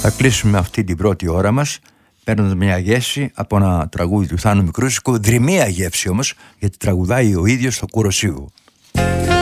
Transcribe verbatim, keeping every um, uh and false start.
Θα κλείσουμε αυτή την πρώτη ώρα μας παίρνοντας μια γεύση από ένα τραγούδι του Θάνου Μικρούσικου, δρυμία γεύση όμως, γιατί τραγουδάει ο ίδιος στο Κουροσίβου.